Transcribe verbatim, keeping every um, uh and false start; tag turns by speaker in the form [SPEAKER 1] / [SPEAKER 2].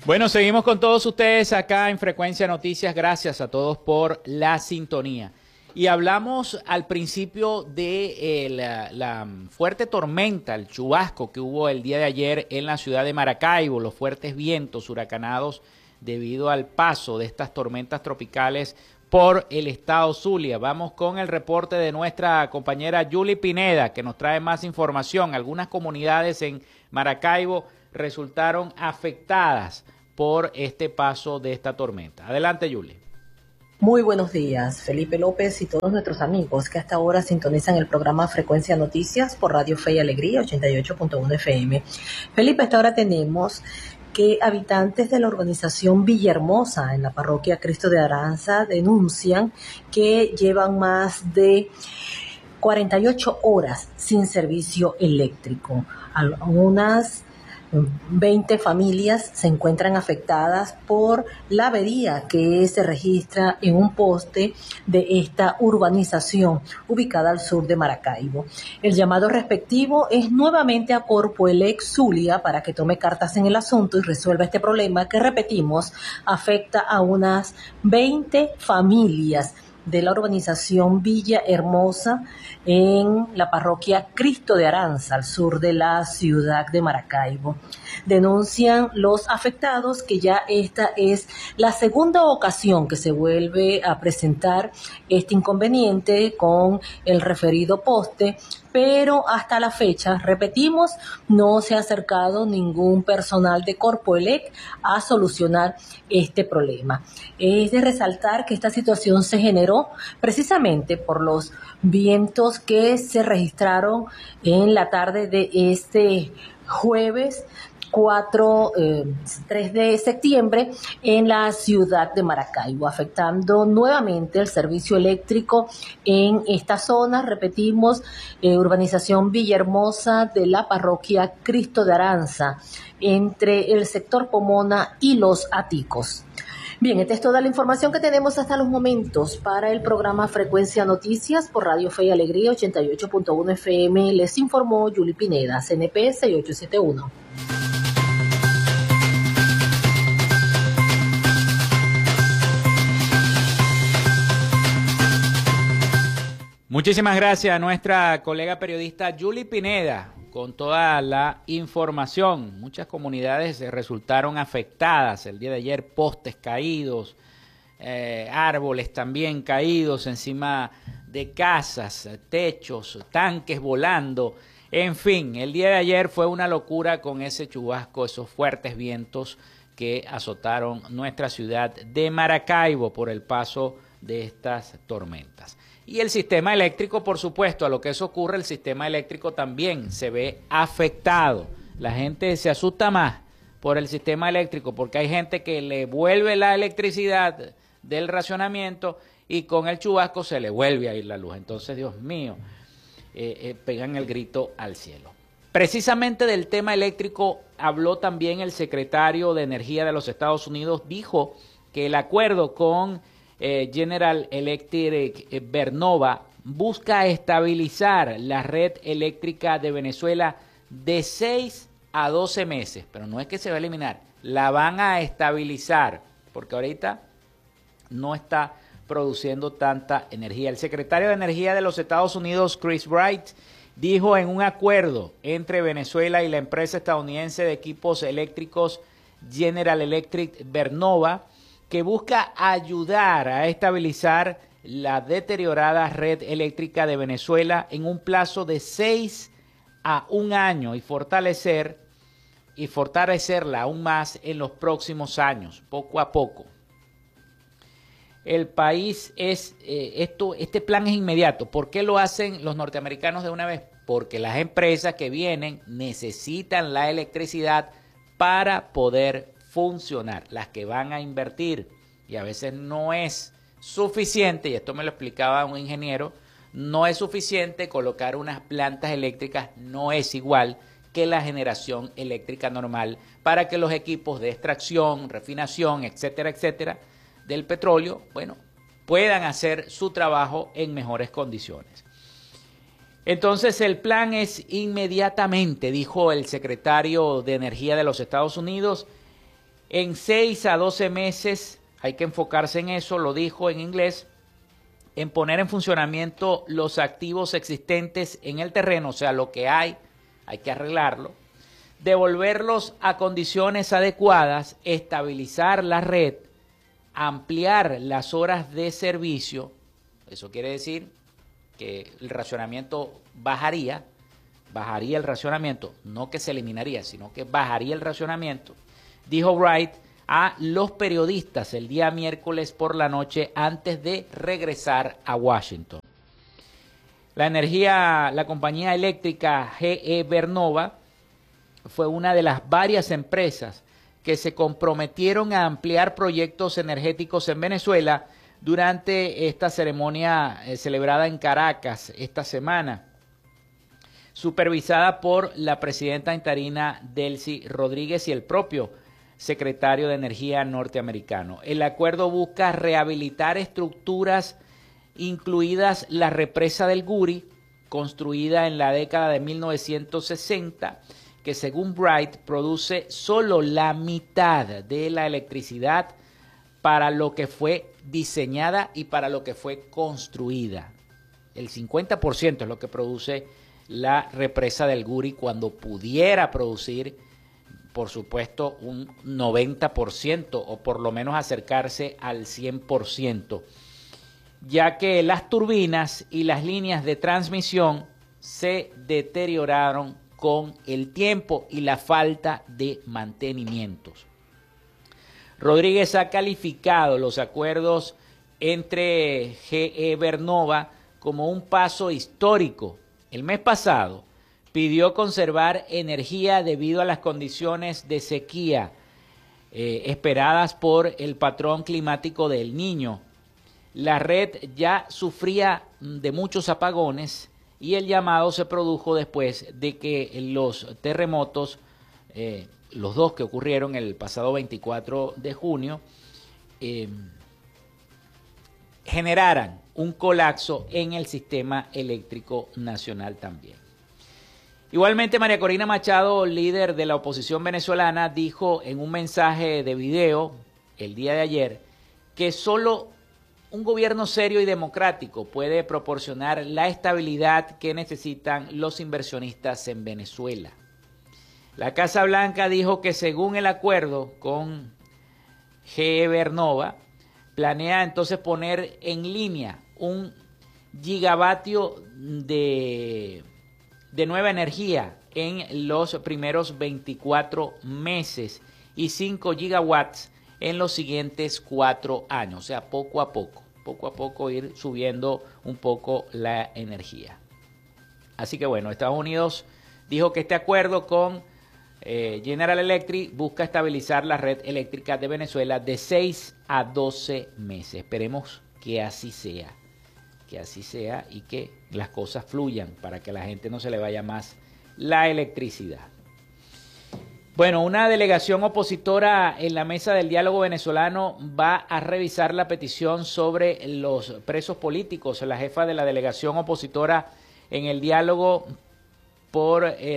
[SPEAKER 1] Bueno, seguimos con todos ustedes acá en Frecuencia Noticias. Gracias a todos por la sintonía. Y hablamos al principio de eh, la, la fuerte tormenta, el chubasco que hubo el día de ayer en la ciudad de Maracaibo, los fuertes vientos huracanados debido al paso de estas tormentas tropicales por el estado Zulia. Vamos con el reporte de nuestra compañera Yuli Pineda, que nos trae más información. Algunas comunidades en Maracaibo resultaron afectadas por este paso de esta tormenta. Adelante, Yuli.
[SPEAKER 2] Muy buenos días, Felipe López y todos nuestros amigos que hasta ahora sintonizan el programa Frecuencia Noticias por Radio Fe y Alegría ochenta y ocho punto uno F M. Felipe, hasta ahora tenemos que habitantes de la urbanización Villahermosa en la parroquia Cristo de Aranza denuncian que llevan más de cuarenta y ocho horas sin servicio eléctrico. Algunas veinte familias se encuentran afectadas por la avería que se registra en un poste de esta urbanización ubicada al sur de Maracaibo. El llamado respectivo es nuevamente a Corpoelec Zulia para que tome cartas en el asunto y resuelva este problema que, repetimos, afecta a unas veinte familias de la urbanización Villa Hermosa en la parroquia Cristo de Aranza, al sur de la ciudad de Maracaibo. Denuncian los afectados que ya esta es la segunda ocasión que se vuelve a presentar este inconveniente con el referido poste, pero hasta la fecha, repetimos, no se ha acercado ningún personal de Corpoelec a solucionar este problema. Es de resaltar que esta situación se generó precisamente por los vientos que se registraron en la tarde de este jueves cuatro, eh, tres de septiembre en la ciudad de Maracaibo, afectando nuevamente el servicio eléctrico en esta zona. Repetimos, eh, urbanización Villahermosa de la parroquia Cristo de Aranza, entre el sector Pomona y Los Aticos. Bien, esta es toda la información que tenemos hasta los momentos para el programa Frecuencia Noticias por Radio Fe y Alegría ochenta y ocho punto uno F M. Les informó Yuli Pineda, C N P seis ocho siete uno.
[SPEAKER 1] Muchísimas gracias a nuestra colega periodista Yuli Pineda con toda la información. Muchas comunidades resultaron afectadas el día de ayer, postes caídos, eh, árboles también caídos encima de casas, techos, tanques volando. En fin, el día de ayer fue una locura con ese chubasco, esos fuertes vientos que azotaron nuestra ciudad de Maracaibo por el paso de estas tormentas. Y el sistema eléctrico, por supuesto, a lo que eso ocurre, el sistema eléctrico también se ve afectado. La gente se asusta más por el sistema eléctrico porque hay gente que le vuelve la electricidad del racionamiento y con el chubasco se le vuelve a ir la luz. Entonces, Dios mío, eh, eh, pegan el grito al cielo. Precisamente del tema eléctrico habló también el secretario de Energía de los Estados Unidos. Dijo que el acuerdo con Eh, General Electric eh, Vernova busca estabilizar la red eléctrica de Venezuela de seis a doce meses, pero no es que se va a eliminar, la van a estabilizar, porque ahorita no está produciendo tanta energía. El secretario de Energía de los Estados Unidos, Chris Wright, dijo en un acuerdo entre Venezuela y la empresa estadounidense de equipos eléctricos General Electric Vernova, que busca ayudar a estabilizar la deteriorada red eléctrica de Venezuela en un plazo de seis a un año y fortalecer y fortalecerla aún más en los próximos años, poco a poco. El país es, eh, esto, este plan es inmediato. ¿Por qué lo hacen los norteamericanos de una vez? Porque las empresas que vienen necesitan la electricidad para poder funcionar, las que van a invertir, y a veces no es suficiente, y esto me lo explicaba un ingeniero, no es suficiente colocar unas plantas eléctricas, no es igual que la generación eléctrica normal para que los equipos de extracción, refinación, etcétera, etcétera, del petróleo, bueno, puedan hacer su trabajo en mejores condiciones. Entonces el plan es inmediatamente, dijo el secretario de Energía de los Estados Unidos, En seis a doce meses, hay que enfocarse en eso, lo dijo en inglés, en poner en funcionamiento los activos existentes en el terreno, o sea, lo que hay, hay que arreglarlo, devolverlos a condiciones adecuadas, estabilizar la red, ampliar las horas de servicio. Eso quiere decir que el racionamiento bajaría, bajaría el racionamiento, no que se eliminaría, sino que bajaría el racionamiento, dijo Wright a los periodistas el día miércoles por la noche antes de regresar a Washington. La energía, la compañía eléctrica G E Vernova fue una de las varias empresas que se comprometieron a ampliar proyectos energéticos en Venezuela durante esta ceremonia eh, celebrada en Caracas esta semana, supervisada por la presidenta interina Delcy Rodríguez y el propio secretario de Energía norteamericano. El acuerdo busca rehabilitar estructuras, incluidas la represa del Guri, construida en la década de mil novecientos sesenta, que según Bright produce solo la mitad de la electricidad para lo que fue diseñada y para lo que fue construida. El cincuenta por ciento es lo que produce la represa del Guri cuando pudiera producir, por supuesto, un noventa por ciento o por lo menos acercarse al cien por ciento, ya que las turbinas y las líneas de transmisión se deterioraron con el tiempo y la falta de mantenimientos. Rodríguez ha calificado los acuerdos entre G E Vernova como un paso histórico. El mes pasado pidió conservar energía debido a las condiciones de sequía eh, esperadas por el patrón climático del Niño. La red ya sufría de muchos apagones y el llamado se produjo después de que los terremotos, eh, los dos que ocurrieron el pasado veinticuatro de junio, eh, generaran un colapso en el sistema eléctrico nacional también. Igualmente, María Corina Machado, líder de la oposición venezolana, dijo en un mensaje de video el día de ayer que solo un gobierno serio y democrático puede proporcionar la estabilidad que necesitan los inversionistas en Venezuela. La Casa Blanca dijo que según el acuerdo con G E Vernova, planea entonces poner en línea un gigavatio de, de nueva energía en los primeros veinticuatro meses y cinco gigawatts en los siguientes cuatro años, o sea, poco a poco, poco a poco ir subiendo un poco la energía. Así que bueno, Estados Unidos dijo que este acuerdo con eh, General Electric busca estabilizar la red eléctrica de Venezuela de seis a doce meses. Esperemos que así sea, que así sea y que las cosas fluyan para que a la gente no se le vaya más la electricidad. Bueno, una delegación opositora en la mesa del diálogo venezolano va a revisar la petición sobre los presos políticos. La jefa de la delegación opositora en el diálogo por el